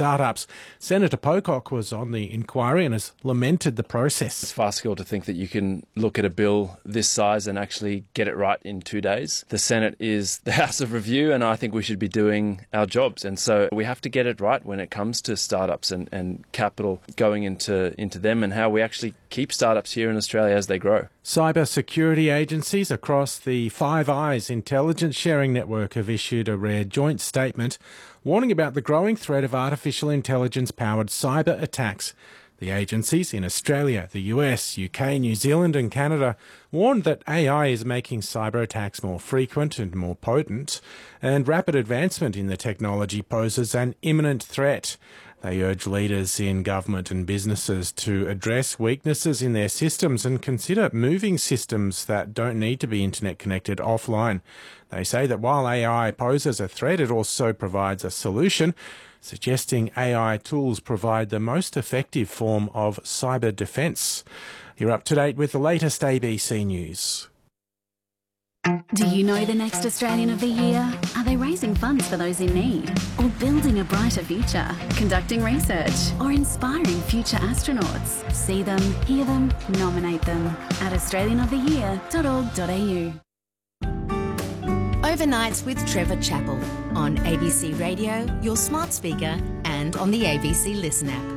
startups. Senator Pocock was on the inquiry and has lamented the process. It's farcical to think that you can look at a bill this size and actually get it right in 2 days. The Senate is the House of Review, and I think we should be doing our jobs. And so we have to get it right when it comes to startups and capital going into them, and how we actually keep startups here in Australia as they grow. Cyber security agencies across the Five Eyes intelligence sharing network have issued a rare joint statement warning about the growing threat of artificial intelligence-powered cyber attacks. The agencies in Australia, the US, UK, New Zealand and Canada warned that AI is making cyber attacks more frequent and more potent, and rapid advancement in the technology poses an imminent threat. They urge leaders in government and businesses to address weaknesses in their systems and consider moving systems that don't need to be internet connected offline. They say that while AI poses a threat, it also provides a solution, suggesting AI tools provide the most effective form of cyber defence. You're up to date with the latest ABC News. Do you know the next Australian of the Year? Are they raising funds for those in need? Or building a brighter future? Conducting research? Or inspiring future astronauts? See them, hear them, nominate them at australianoftheyear.org.au. Overnights with Trevor Chappell on ABC Radio, your smart speaker, and on the ABC Listen app.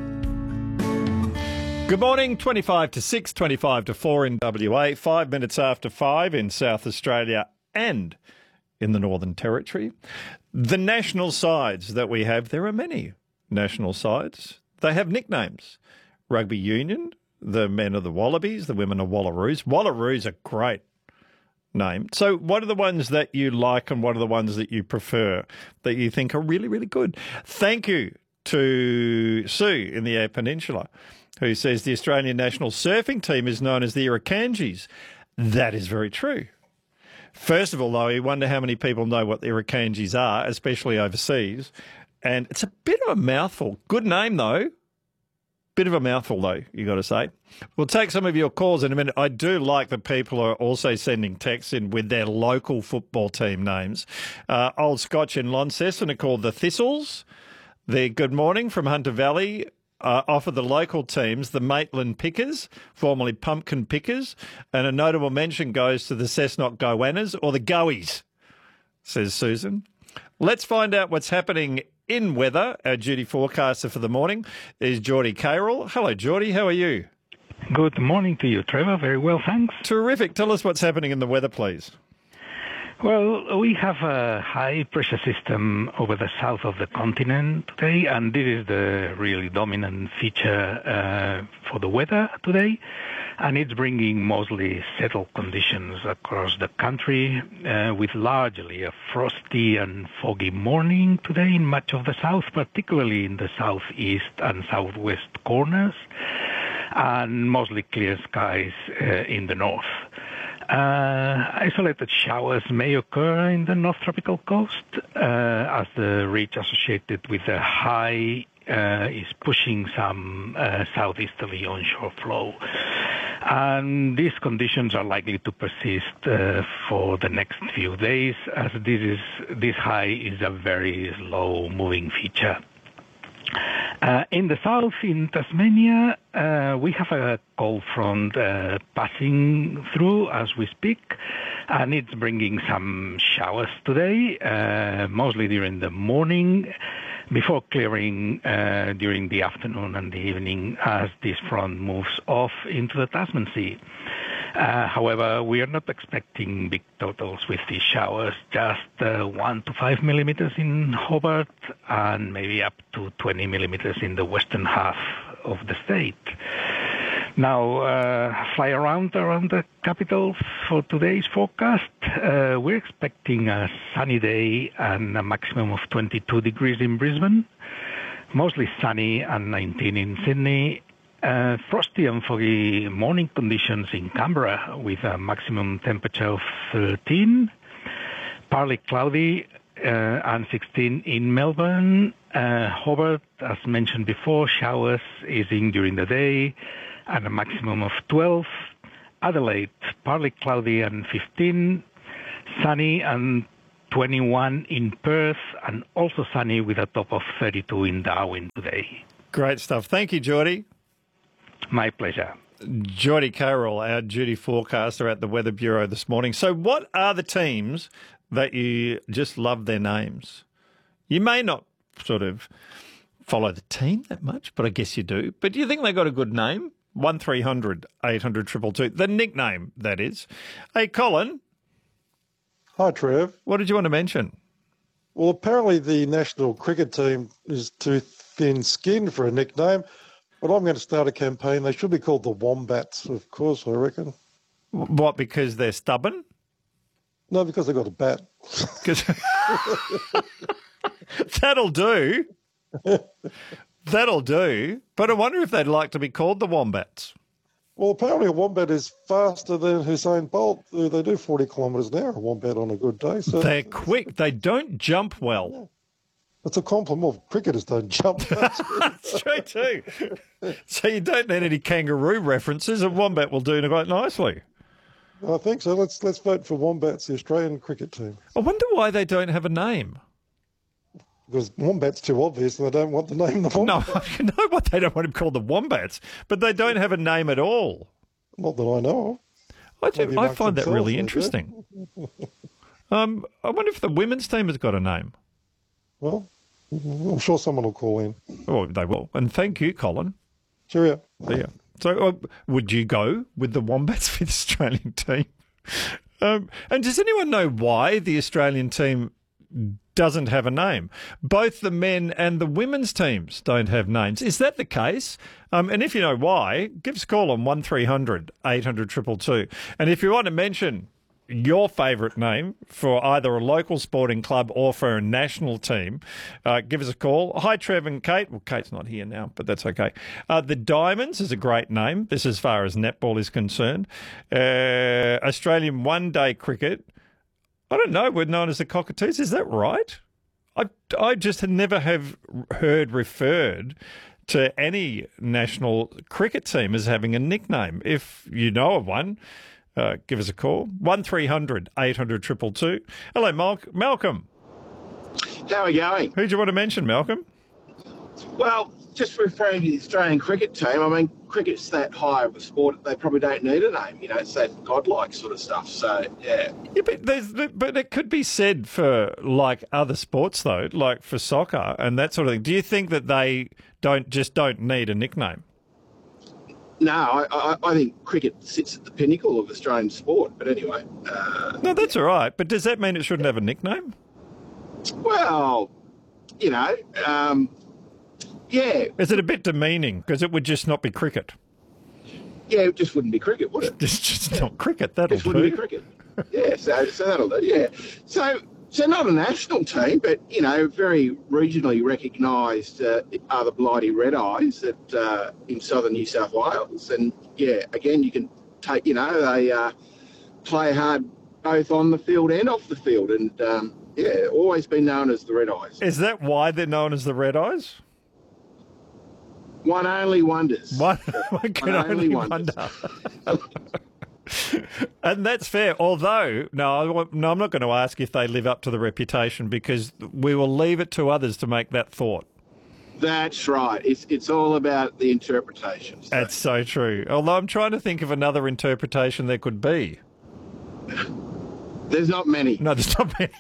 Good morning, 25 to 6, 25 to 4 in WA, 5 minutes after 5 in South Australia and in the Northern Territory. The national sides that we have, there are many national sides. They have nicknames. Rugby Union, the men are the Wallabies, the women are Wallaroos. Wallaroos are great name. So what are the ones that you like and what are the ones that you prefer, that you think are really, really good? Thank you to Sue in the Eyre Peninsula, who says the Australian national surfing team is known as the Irukandjis. That is very true. First of all, though, you wonder how many people know what the Irukandjis are, especially overseas. And it's a bit of a mouthful. Good name, though. Bit of a mouthful, though, you got to say. We'll take some of your calls in a minute. I do like that people are also sending texts in with their local football team names. Old Scotch in Launceston are called the Thistles. The Good Morning from Hunter Valley offer the local teams the Maitland Pickers, formerly Pumpkin Pickers, and a notable mention goes to the Cessnock Goannas or the Goeys, says Susan. Let's find out what's happening in weather. Our duty forecaster for the morning is Geordie Carroll. Hello, Geordie. How are you? Good morning to you, Trevor. Very well, thanks. Terrific. Tell us what's happening in the weather, please. Well, we have a high-pressure system over the south of the continent today, and this is the really dominant feature for the weather today. And it's bringing mostly settled conditions across the country, with largely a frosty and foggy morning today in much of the south, particularly in the southeast and southwest corners, and mostly clear skies in the north. Isolated showers may occur in the North Tropical Coast as the ridge associated with the high is pushing some southeasterly onshore flow. And these conditions are likely to persist for the next few days, as this high is a very slow-moving feature. In the south, in Tasmania, we have a cold front passing through as we speak, and it's bringing some showers today, mostly during the morning, before clearing during the afternoon and the evening as this front moves off into the Tasman Sea. However, we are not expecting big totals with these showers, just 1 to 5 millimeters in Hobart and maybe up to 20 millimeters in the western half of the state. Now, fly around the capital for today's forecast. We're expecting a sunny day and a maximum of 22 degrees in Brisbane, mostly sunny and 19 in Sydney. Frosty and foggy morning conditions in Canberra with a maximum temperature of 13. Partly cloudy and 16 in Melbourne. Hobart, as mentioned before, showers easing during the day and a maximum of 12. Adelaide, partly cloudy and 15. Sunny and 21 in Perth, and also sunny with a top of 32 in Darwin today. Great stuff. Thank you, Geordie. My pleasure. Geordie Carroll, our duty forecaster at the Weather Bureau this morning. So what are the teams that you just love their names? You may not sort of follow the team that much, but I guess you do. But do you think they got a good name? 1300 800 222. The nickname, that is. Hey, Colin. Hi, Trev. What did you want to mention? Well, apparently the national cricket team is too thin-skinned for a nickname, but I'm going to start a campaign. They should be called the Wombats, of course, I reckon. What, because they're stubborn? No, because they've got a bat. That'll do. That'll do. But I wonder if they'd like to be called the Wombats. Well, apparently a wombat is faster than Usain Bolt. They do 40 kilometres an hour, a wombat, on a good day. So they're quick. They don't jump well. It's a compliment. Cricketers don't jump. That's true too. So you don't need any kangaroo references. A wombat will do quite nicely. I think so. Let's vote for Wombats, the Australian cricket team. I wonder why they don't have a name. Because Wombat's too obvious and they don't want the name the Wombat. No, you know what? They don't want to be called the Wombats, but they don't have a name at all. Not that I know of. I find that really interesting. I wonder if the women's team has got a name. Well, I'm sure someone will call in. Oh, they will. And thank you, Colin. Cheerio. Yeah. So would you go with the Wombats for the Australian team? And does anyone know why the Australian team doesn't have a name? Both the men and the women's teams don't have names. Is that the case? And if you know why, give us a call on 1300 800 222. And if you want to mention your favourite name for either a local sporting club or for a national team, give us a call. Hi, Trev and Kate. Well, Kate's not here now, but that's okay. The Diamonds is a great name. This as far as netball is concerned. Australian one-day cricket, I don't know, we're known as the Cockatoos. Is that right? I just never have heard referred to any national cricket team as having a nickname. If you know of one, give us a call. 1300 800 222. Hello, Malcolm. How are we going? Who do you want to mention, Malcolm? Well, just referring to the Australian cricket team, I mean, cricket's that high of a sport, they probably don't need a name. You know, it's that godlike sort of stuff. So, yeah. Yeah, but it could be said for, like, other sports, though, like for soccer and that sort of thing. Do you think that they don't need a nickname? No, I think cricket sits at the pinnacle of Australian sport. But anyway. No, that's all right. But does that mean it shouldn't have a nickname? Well, you know, yeah. Is it a bit demeaning? Because it would just not be cricket. Yeah, it just wouldn't be cricket, would it? It's just not cricket. That'll do. It wouldn't be cricket. Yeah, so that'll do, yeah. So not a national team, but, you know, very regionally recognised are the Blighty Red Eyes in southern New South Wales. And, yeah, again, you can take, you know, they play hard both on the field and off the field. And, yeah, always been known as the Red Eyes. Is that why they're known as the Red Eyes? One only wonders. One can only wonder. And that's fair. Although, no, I'm not going to ask if they live up to the reputation because we will leave it to others to make that thought. That's right. It's all about the interpretation. So. That's so true. Although I'm trying to think of another interpretation there could be. There's not many. No, there's not many.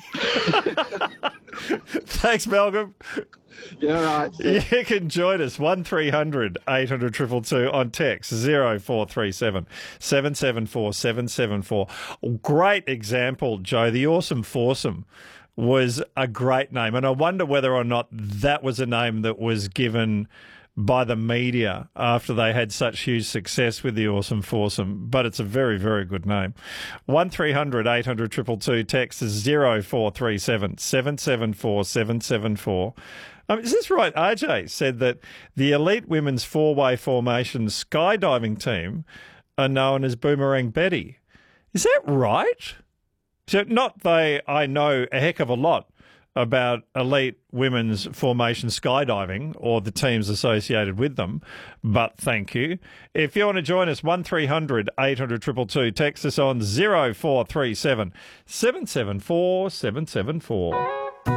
Thanks, Malcolm. Yeah, right. You can join us 1300 800 222 on text 0437 774 774. Great example, Joe. The Awesome Foursome was a great name, and I wonder whether or not that was a name that was given by the media after they had such huge success with the Awesome Foursome. But it's a very, very good name. 1300 800 222, text is 0437 774 774. Is this right? RJ said that the elite women's four-way formation skydiving team are known as Boomerang Betty. Is that right? So I know a heck of a lot about elite women's formation skydiving or the teams associated with them, but thank you. If you want to join us, 1300 800 222, text us on 0437 774 774.